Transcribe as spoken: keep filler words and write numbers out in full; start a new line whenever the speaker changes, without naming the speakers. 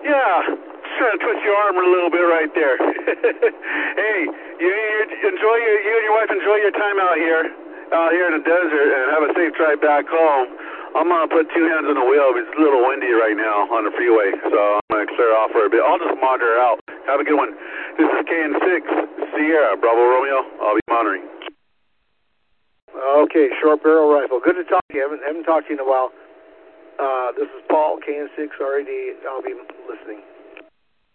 Yeah, just trying to twist your arm a little bit right there. Hey, you, you enjoy your, you and your wife enjoy your time out here, out here in the desert, and have a safe drive back home. I'm gonna put two hands on the wheel. It's a little windy right now on the freeway, so I'm gonna clear off for a bit. I'll just monitor out. Have a good one. This is K N six Sierra Bravo Romeo. I'll be monitoring.
Okay, short barrel rifle. Good to talk to you. Haven't haven't talked to you in a while. Uh, this is Paul, K N six R A D. I'll be listening.